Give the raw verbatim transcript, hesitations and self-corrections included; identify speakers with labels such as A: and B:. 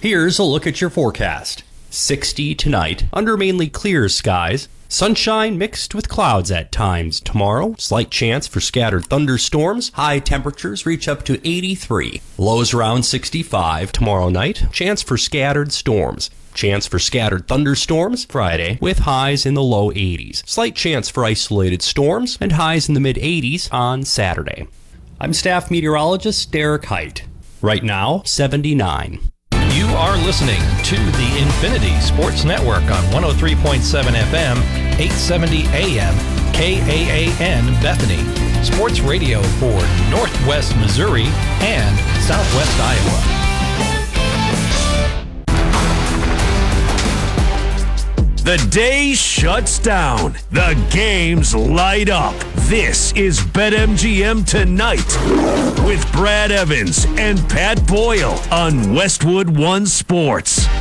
A: Here's a look at your forecast. sixty tonight, under mainly clear skies. Sunshine mixed with clouds at times tomorrow. Slight chance for scattered thunderstorms. High temperatures reach up to eighty-three. Lows around sixty-five tomorrow night. Chance for scattered storms. Chance for scattered thunderstorms Friday with highs in the low eighties. Slight chance for isolated storms and highs in the mid eighties on Saturday. I'm staff meteorologist Derek Height. Right now, seventy-nine.
B: You are listening to the Infinity Sports Network on one oh three point seven F M, eight seventy A M, K A A N Bethany. Sports radio for Northwest Missouri and Southwest Iowa.
C: The day shuts down. The games light up. This is BetMGM Tonight with Brad Evans and Pat Boyle on Westwood One Sports.